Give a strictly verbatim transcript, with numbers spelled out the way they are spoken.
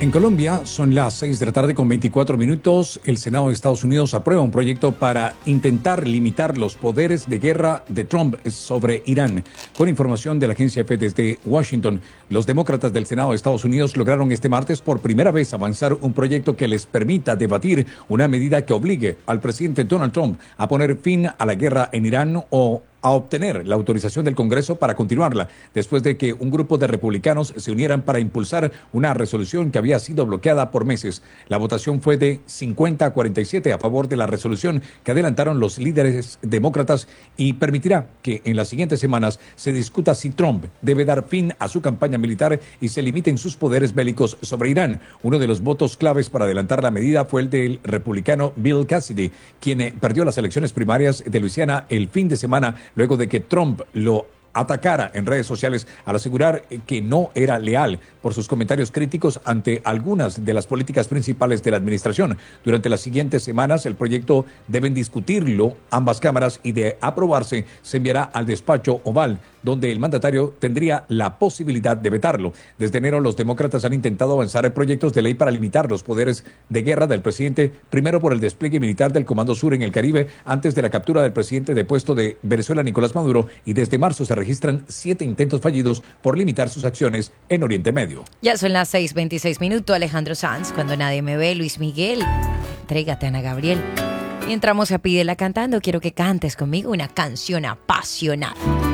En Colombia son las seis de la tarde con veinticuatro minutos. El Senado de Estados Unidos aprueba un proyecto para intentar limitar los poderes de guerra de Trump sobre Irán. Con información de la agencia F desde Washington, los demócratas del Senado de Estados Unidos lograron este martes por primera vez avanzar un proyecto que les permita debatir una medida que obligue al presidente Donald Trump a poner fin a la guerra en Irán o a obtener la autorización del Congreso para continuarla, después de que un grupo de republicanos se unieran para impulsar una resolución que había sido bloqueada por meses. La votación fue de cincuenta a cuarenta y siete a favor de la resolución que adelantaron los líderes demócratas y permitirá que en las siguientes semanas se discuta si Trump debe dar fin a su campaña militar y se limiten sus poderes bélicos sobre Irán. Uno de los votos claves para adelantar la medida fue el del republicano Bill Cassidy, quien perdió las elecciones primarias de Luisiana el fin de semana luego de que Trump lo atacara en redes sociales al asegurar que no era leal por sus comentarios críticos ante algunas de las políticas principales de la administración. Durante las siguientes semanas, el proyecto deben discutirlo ambas cámaras y de aprobarse se enviará al despacho Oval, donde el mandatario tendría la posibilidad de vetarlo. Desde enero, los demócratas han intentado avanzar proyectos de ley para limitar los poderes de guerra del presidente, primero por el despliegue militar del Comando Sur en el Caribe, antes de la captura del presidente depuesto de Venezuela, Nicolás Maduro, y desde marzo se registran siete intentos fallidos por limitar sus acciones en Oriente Medio. Ya son las seis veintiséis minutos, Alejandro Sanz, Cuando Nadie Me Ve, Luis Miguel, Entrégate, Ana Gabriel. Y entramos a Pídela cantando, quiero que cantes conmigo una canción apasionada.